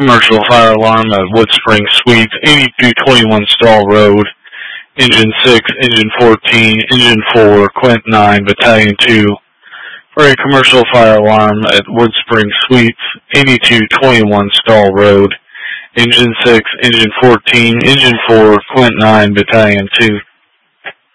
Commercial fire alarm at Woodspring Suites, 8221 Stall Road, Engine 6, Engine 14, Engine 4, Quint 9, Battalion 2. For a commercial fire alarm at Woodspring Suites, 8221 Stall Road, Engine 6, Engine 14, Engine 4, Quint 9, Battalion 2.